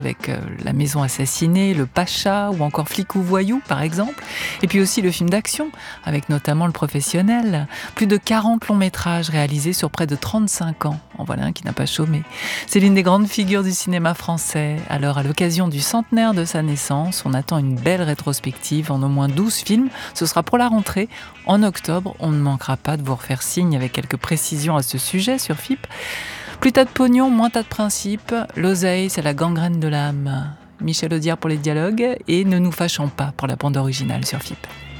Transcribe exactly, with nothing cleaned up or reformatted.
avec euh, La Maison assassinée, Le Pacha ou encore Flic ou Voyou par exemple. Et puis aussi le film d'action avec notamment Le Professionnel. Plus de quarante longs métrages réalisés sur près de trente-cinq ans. En voilà un qui n'a pas chômé. C'est l'une des grandes figures du cinéma français. Alors à l'occasion du centenaire de sa naissance, on attend une belle rétrospective en au moins douze films. Ce sera pour la rentrée. En octobre, on ne manquera pas de vous refaire signe avec quelques précisions à ce sujet sur F I P. Plus t'as de pognon, moins t'as de principes. L'oseille, c'est la gangrène de l'âme. Michel Audiard pour les dialogues et Ne nous fâchons pas pour la bande originale sur F I P.